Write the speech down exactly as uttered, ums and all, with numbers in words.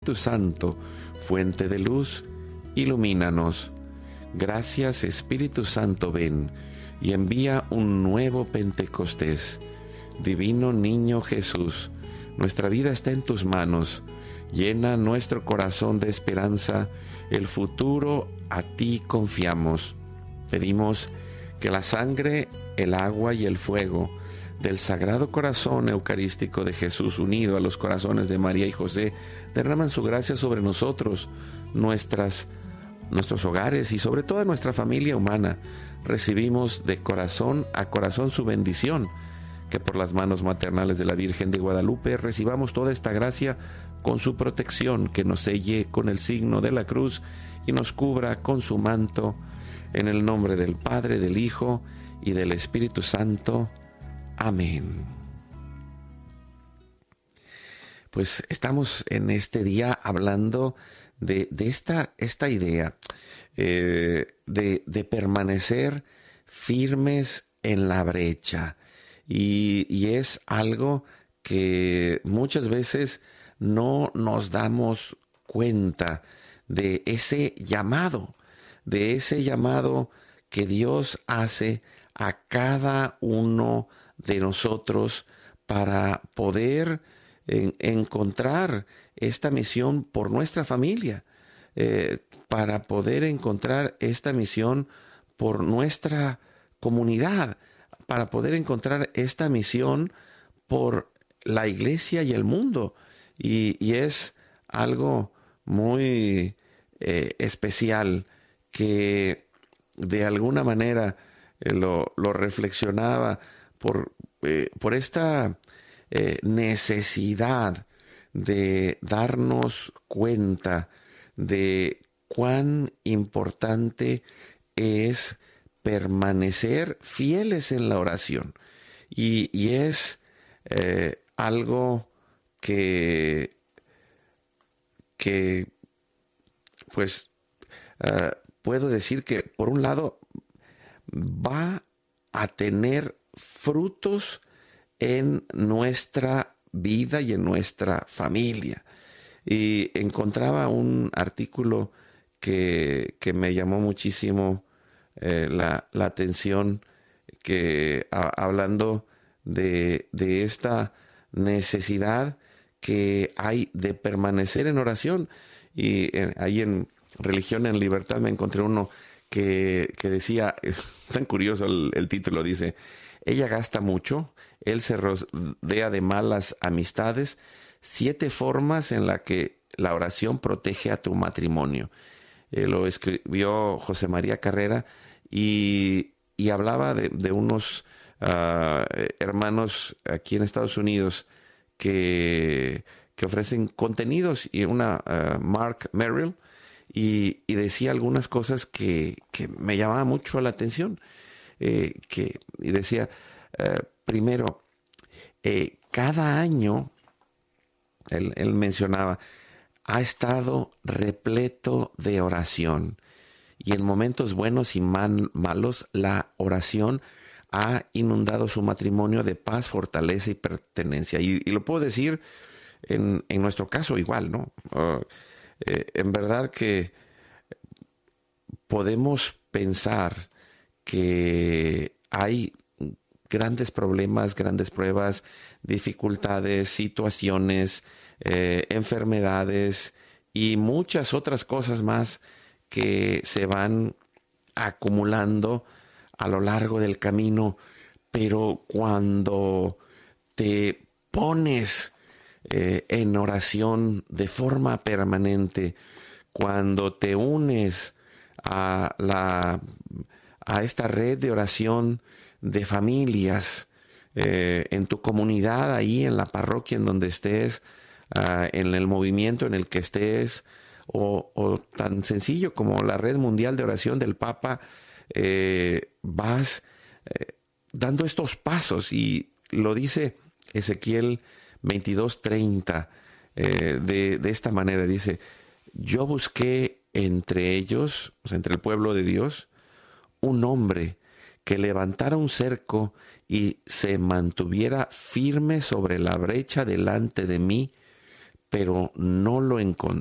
Tu Santo, fuente de luz, ilumínanos. Gracias, Espíritu Santo, ven y envía un nuevo Pentecostés. Divino Niño Jesús, nuestra vida está en tus manos. Llena nuestro corazón de esperanza, el futuro a ti confiamos. Pedimos que la sangre, el agua y el fuego del Sagrado Corazón Eucarístico de Jesús, unido a los corazones de María y José, derraman su gracia sobre nosotros, nuestras, nuestros hogares y sobre toda nuestra familia humana. Recibimos de corazón a corazón su bendición, que por las manos maternales de la Virgen de Guadalupe recibamos toda esta gracia con su protección, que nos selle con el signo de la cruz y nos cubra con su manto, en el nombre del Padre, del Hijo y del Espíritu Santo. Amén. Pues estamos en este día hablando de, de esta, esta idea eh, de, de permanecer firmes en la brecha. Y, y es algo que muchas veces no nos damos cuenta de ese llamado, de ese llamado que Dios hace a cada uno de nosotros para poder en, encontrar esta misión por nuestra familia, eh, para poder encontrar esta misión por nuestra comunidad, para poder encontrar esta misión por la iglesia y el mundo. Y, y es algo muy eh, especial que de alguna manera eh, lo, lo reflexionaba por, eh, por esta eh, necesidad de darnos cuenta de cuán importante es permanecer fieles en la oración. Y, y es eh, algo que, que pues, uh, puedo decir que, por un lado, va a tener frutos en nuestra vida y en nuestra familia. Y encontraba un artículo que, que me llamó muchísimo eh, la, la atención, que a, hablando de, de esta necesidad que hay de permanecer en oración. Y eh, ahí en Religión en Libertad me encontré uno que, que decía, tan curioso el, el título, dice: ella gasta mucho, él se rodea de malas amistades, siete formas en las que la oración protege a tu matrimonio. Eh, lo escribió José María Carrera y, y hablaba de, de unos uh, hermanos aquí en Estados Unidos que, que ofrecen contenidos, y una uh, Mark Merrill, y, y decía algunas cosas que, que me llamaban mucho la atención. Eh, que, y decía, eh, primero, eh, cada año, él, él mencionaba, ha estado repleto de oración, y en momentos buenos y man, malos, la oración ha inundado su matrimonio de paz, fortaleza y pertenencia. Y, y lo puedo decir en, en nuestro caso igual, ¿no? Uh, eh, en verdad que podemos pensar que hay grandes problemas, grandes pruebas, dificultades, situaciones, eh, enfermedades y muchas otras cosas más que se van acumulando a lo largo del camino. Pero cuando te pones eh, en oración de forma permanente, cuando te unes a la a esta red de oración de familias, eh, en tu comunidad, ahí en la parroquia en donde estés, uh, en el movimiento en el que estés, o, o tan sencillo como la red mundial de oración del Papa, eh, vas eh, dando estos pasos. Y lo dice Ezequiel veintidós treinta eh, de, de esta manera, dice: yo busqué entre ellos, o sea, entre el pueblo de Dios, un hombre que levantara un cerco y se mantuviera firme sobre la brecha delante de mí pero no lo encontramos.